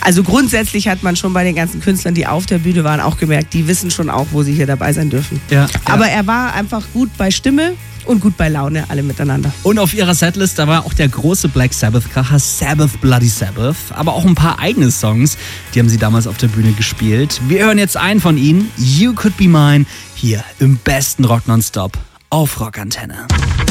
Also grundsätzlich hat man schon bei den ganzen Künstlern, die auf der Bühne waren, auch gemerkt, die wissen schon auch, wo sie hier dabei sein dürfen. Ja. Aber er war einfach gut bei Stimme und gut bei Laune, alle miteinander. Und auf ihrer Setlist, da war auch der große Black Sabbath-Kracher Sabbath Bloody Sabbath, aber auch ein paar eigene Songs, die haben sie damals auf der Bühne gespielt. Wir hören jetzt einen von ihnen, You Could Be Mine, hier im besten Rock Nonstop auf Rockantenne.